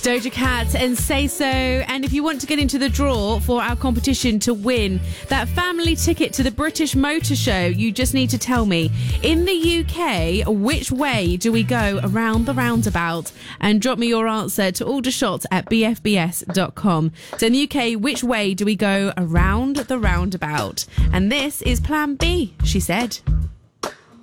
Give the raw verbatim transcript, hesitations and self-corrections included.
Doja Cat and Say So. And if you want to get into the draw for our competition to win that family ticket to the British Motor Show, you just need to tell me, in the U K, which way do we go around the roundabout? And drop me your answer to aldershot at b f b s dot com. So in the U K, which way do we go around the roundabout? And this is Plan B, she said.